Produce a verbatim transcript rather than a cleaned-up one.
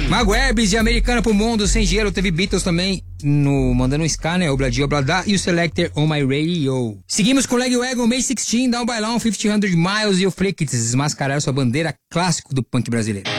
Mago Hermes de Americana pro Mundo, Sem Gelo, teve Beatles também no Mandando um Ska, né? Obladi Oblada e o Selector On My Radio. Seguimos com Leg Wagon, May dezesseis, Down Bailão, quinze hundred Miles e o Flicks, desmascarar sua bandeira clássico do punk brasileiro.